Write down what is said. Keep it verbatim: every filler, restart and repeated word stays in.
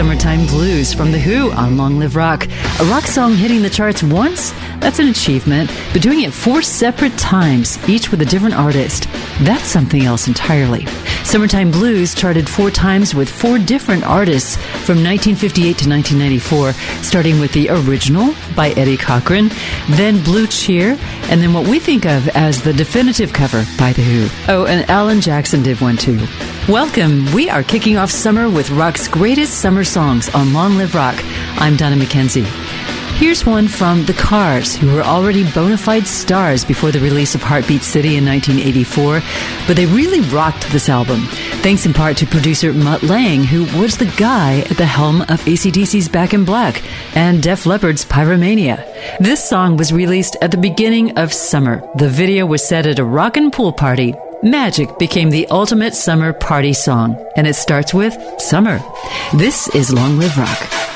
Summertime Blues from The Who on Long Live Rock. A rock song hitting the charts once? That's an achievement, but doing it four separate times, each with a different artist, that's something else entirely. Summertime Blues charted four times with four different artists from nineteen fifty-eight to nineteen ninety-four, starting with the original by Eddie Cochran, then Blue Cheer, and then what we think of as the definitive cover by The Who. Oh, and Alan Jackson did one too. Welcome. We are kicking off summer with rock's greatest summer songs on Long Live Rock. I'm Donna McKenzie. Here's one from The Cars, who were already bona fide stars before the release of Heartbeat City in nineteen eighty-four, but they really rocked this album, thanks in part to producer Mutt Lange, who was the guy at the helm of A C D C's Back in Black and Def Leppard's Pyromania. This song was released at the beginning of summer. The video was set at a rockin' pool party. Magic became the ultimate summer party song, and it starts with Summer. This is Long Live Rock.